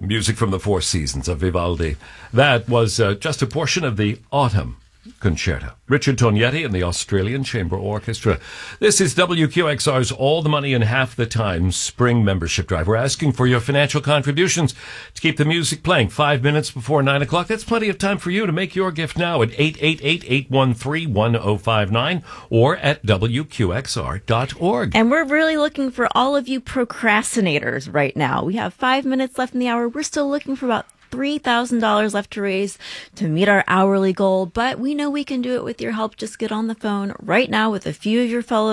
Music from the Four Seasons of Vivaldi. That was just a portion of the Autumn Concerto. Richard Tognetti and the Australian Chamber Orchestra. This is WQXR's All the Money in Half the Time Spring Membership Drive. We're asking for your financial contributions to keep the music playing 5 minutes before 9 o'clock. That's plenty of time for you to make your gift now at 888-813-1059 or at WQXR.org. And we're really looking for all of you procrastinators right now. We have 5 minutes left in the hour. We're still looking for about $3,000 left to raise to meet our hourly goal, but we know we can do it with your help. Just get on the phone right now with a few of your fellow